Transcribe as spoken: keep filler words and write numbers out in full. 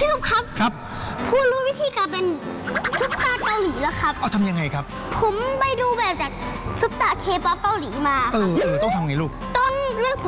พี่ลูกครับครับผู้รู้วิธีการเป็นซุปตาเกาหลีแล้วครับเอาทำยังไงครับผมไปดูแบบจากซุปตาเคป๊อปเกาหลีมาเออเออต้องทำไงลูกต้องเลือก